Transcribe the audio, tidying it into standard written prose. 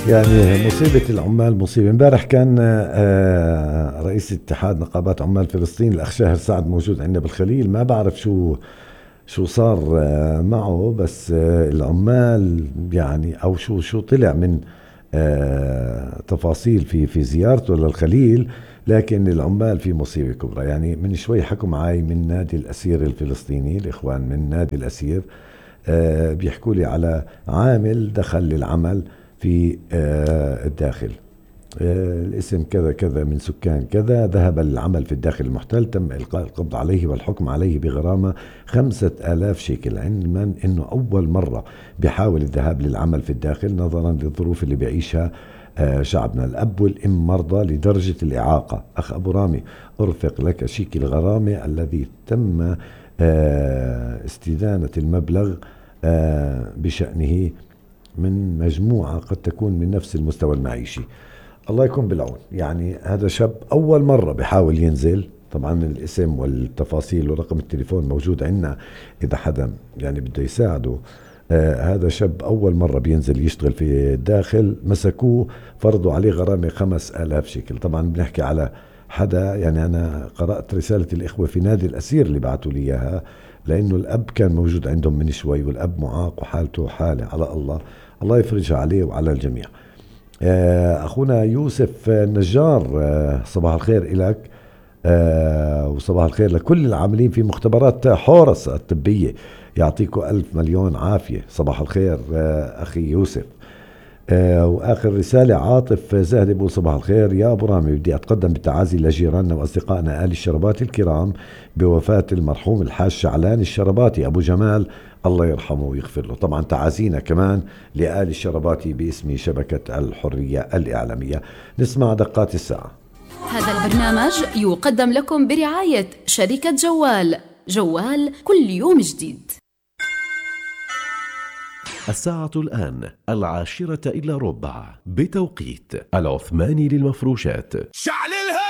يعني مصيبة العمال مصيبة. امبارح كان رئيس اتحاد نقابات عمال فلسطين الأخ شاهر سعد موجود عندنا بالخليل. ما بعرف شو صار معه، بس العمال يعني أو شو طلع من تفاصيل في زيارته للخليل. لكن العمال في مصيبة كبرى. يعني من شوي حكوا معي من نادي الأسير الفلسطيني، الإخوان من نادي الأسير، بيحكوا لي على عامل دخل للعمل في الداخل، الاسم كذا كذا من سكان كذا، ذهب للعمل في الداخل المحتل، تم إلقاء القبض عليه والحكم عليه بغرامة 5,000 شيكل، علما أنه أول مرة بيحاول الذهاب للعمل في الداخل نظرا للظروف اللي بيعيشها شعبنا. الأب والأم مرضى لدرجة الإعاقة. أخ أبو رامي، أرفق لك شيك الغرامة الذي تم استدانة المبلغ بشأنه من مجموعة قد تكون من نفس المستوى المعيشي. الله يكون بالعون. يعني هذا شاب أول مرة بحاول ينزل، طبعا الاسم والتفاصيل ورقم التليفون موجود عندنا إذا حدا يعني بده يساعده. هذا شاب أول مرة بينزل يشتغل في الداخل، مسكوه فرضوا عليه غرامة 5,000 شيكل. طبعا بنحكي على حدا، يعني أنا قرأت رسالة الإخوة في نادي الأسير اللي بعتوا لي إياها، لأنه الأب كان موجود عندهم من شوي، والأب معاق وحالته حالة على الله. الله يفرجها عليه وعلى الجميع. أخونا يوسف النجار، صباح الخير إلك، وصباح الخير لكل العاملين في مختبرات حورس الطبية، يعطيكم ألف مليون عافية. صباح الخير أخي يوسف. وآخر رسالة عاطف زاهد بيقول صباح الخير يا أبو رامي، بدي أتقدم بالتعازي لجيراننا وأصدقائنا آل الشرباتي الكرام بوفاة المرحوم الحاج شعلان الشرباتي أبو جمال، الله يرحمه ويغفر له. طبعا تعازينا كمان لآل الشرباتي باسم شبكة الحرية الإعلامية. نسمع دقات الساعة. هذا البرنامج يقدم لكم برعاية شركة جوال كل يوم جديد. الساعة الآن 10:10 بتوقيت العثماني للمفروشات.